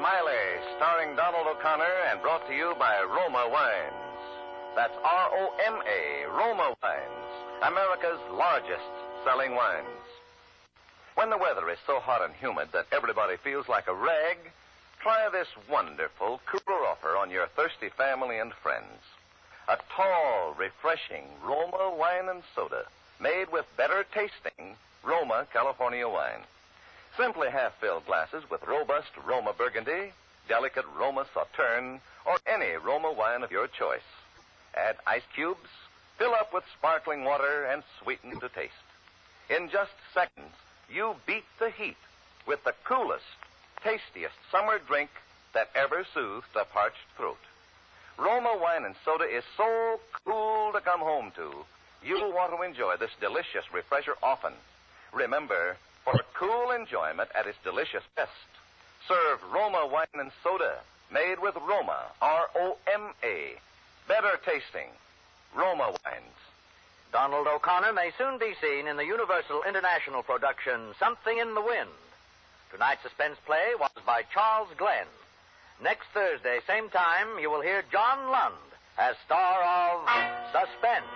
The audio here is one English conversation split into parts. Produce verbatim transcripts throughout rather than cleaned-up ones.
Miley, starring Donald O'Connor and brought to you by Roma Wines. That's R O M A, Roma Wines, America's largest selling wines. When the weather is so hot and humid that everybody feels like a rag, try this wonderful cooler offer on your thirsty family and friends. A tall, refreshing Roma wine and soda made with better tasting Roma California wine. Simply half-filled glasses with robust Roma Burgundy, delicate Roma Sauterne, or any Roma wine of your choice. Add ice cubes, fill up with sparkling water, and sweeten to taste. In just seconds, you beat the heat with the coolest, tastiest summer drink that ever soothed a parched throat. Roma wine and soda is so cool to come home to, you'll want to enjoy this delicious refresher often. Remember, for cool enjoyment at its delicious best, serve Roma wine and soda made with Roma, R O M A. Better tasting Roma wines. Donald O'Connor may soon be seen in the Universal International production Something in the Wind. Tonight's suspense play was by Charles Glenn. Next Thursday, same time, you will hear John Lund as star of Suspense.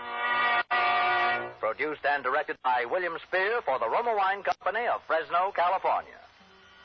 Produced and directed by William Spear for the Roma Wine Company of Fresno, California.